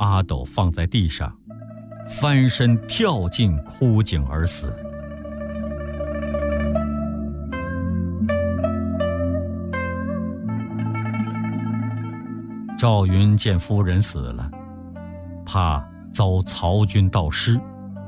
阿斗放在地上，翻身跳进枯井而死。赵云见夫人死了，怕遭曹军盗尸，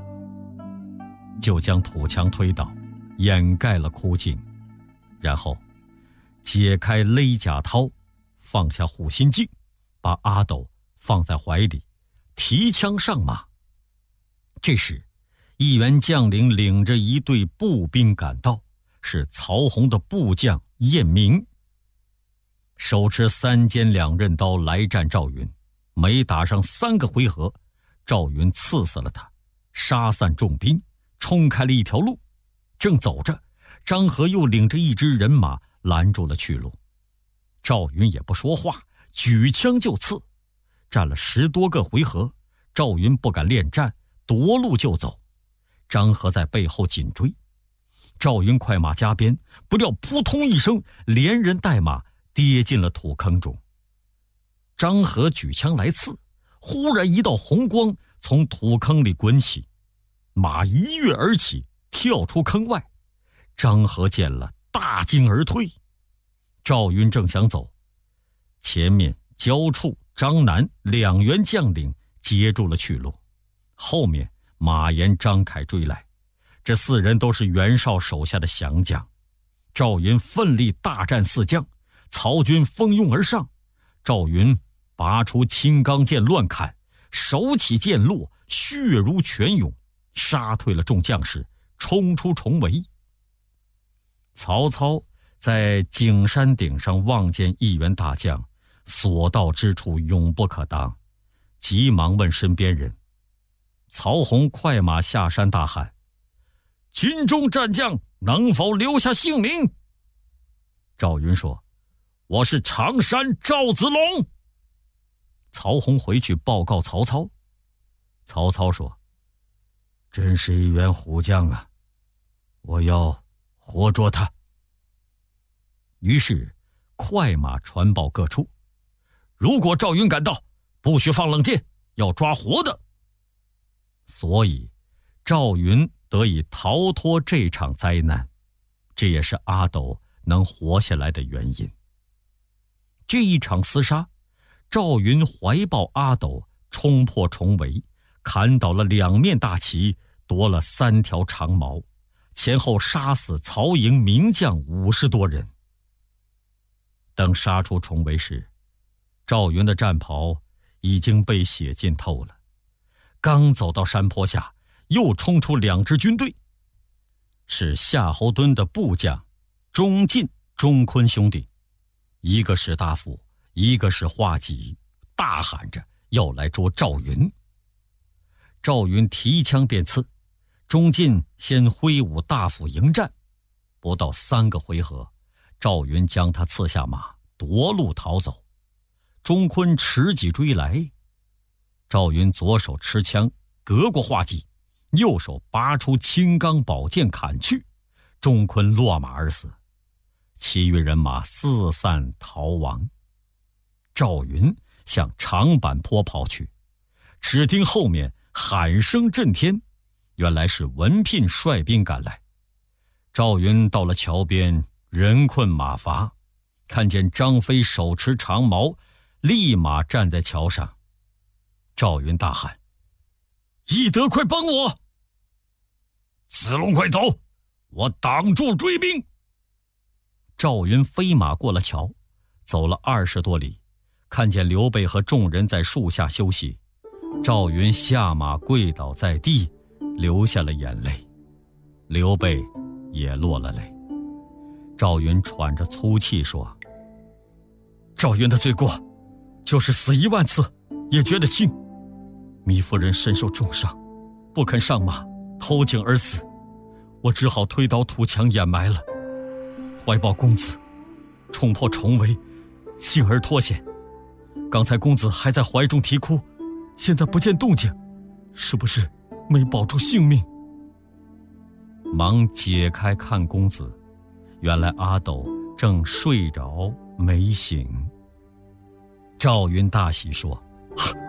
就将土墙推倒，掩盖了枯井，然后解开勒甲绦，放下护心镜，把阿斗放在怀里，提枪上马。这时一员将领领着一队步兵赶到，是曹洪的部将晏明，手持3尖2刃刀来战赵云，没打上3个回合，赵云刺死了他，杀散众兵，冲开了一条路。正走着，张合又领着一支人马拦住了去路。赵云也不说话，举枪就刺，战了10多个回合，赵云不敢恋战，夺路就走。张合在背后紧追，赵云快马加鞭，不料扑通一声，连人带马跌进了土坑中。张合举枪来刺，忽然一道红光从土坑里滚起，马一跃而起，跳出坑外。张合见了，大惊而退。赵云正想走，前面焦处、张南2员将领截住了去路，后面马延、张凯追来，这4人都是袁绍手下的降将。赵云奋力大战4将，曹军蜂拥而上，赵云拔出青钢剑乱砍，手起剑落，血如泉涌，杀退了众将士，冲出重围。曹操在景山顶上望见一员大将，所到之处永不可当，急忙问身边人。曹洪快马下山大喊：军中战将能否留下姓名？赵云说：我是常山赵子龙。曹洪回去报告曹操。曹操说：真是一员虎将啊，我要活捉他。于是快马传报各处，如果赵云赶到，不许放冷箭，要抓活的。所以赵云得以逃脱这场灾难，这也是阿斗能活下来的原因。这一场厮杀，赵云怀抱阿斗，冲破重围，砍倒了2面大旗，夺了3条长矛，前后杀死曹营名将50多人。等杀出重围时，赵云的战袍已经被血浸透了。刚走到山坡下，又冲出2支军队，是夏侯惇的部将钟进、钟坤兄弟，一个士大夫，一个是画戟，大喊着要来捉赵云。赵云提枪便刺，钟进先挥舞大斧迎战，不到3个回合，赵云将他刺下马，夺路逃走。钟坤持戟追来，赵云左手持枪隔过画戟，右手拔出青钢宝剑砍去，钟坤落马而死，其余人马四散逃亡。赵云向长坂坡跑去，只听后面喊声震天，原来是文聘率兵赶来。赵云到了桥边，人困马乏，看见张飞手持长矛，立马站在桥上。赵云大喊：翼德，快帮我！子龙，快走，我挡住追兵。赵云飞马过了桥，走了20多里，看见刘备和众人在树下休息。赵云下马跪倒在地，流下了眼泪，刘备也落了泪。赵云喘着粗气说：赵云的罪过就是死1万次也觉得轻，糜夫人身受重伤，不肯上马，投井而死，我只好推倒土墙掩埋了。怀抱公子，冲破重围，幸而脱险。刚才公子还在怀中啼哭，现在不见动静，是不是没保住性命？忙解开看公子，原来阿斗正睡着没醒。赵云大喜说：